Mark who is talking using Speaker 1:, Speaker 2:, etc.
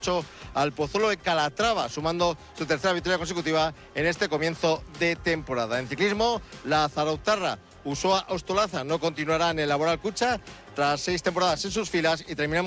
Speaker 1: al Pozuelo de Calatrava, sumando su tercera victoria consecutiva en este comienzo de temporada. En ciclismo, la zarautarra Usoa Ostolaza no continuará en el Laboral Cucha tras 6 temporadas en sus filas y terminamos